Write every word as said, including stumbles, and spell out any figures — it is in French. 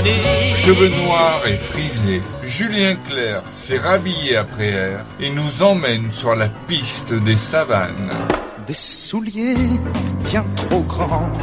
venir. Cheveux noirs et frisés, Julien Clerc s'est rhabillé après air et nous emmène sur la piste des savanes. Des souliers bien trop grands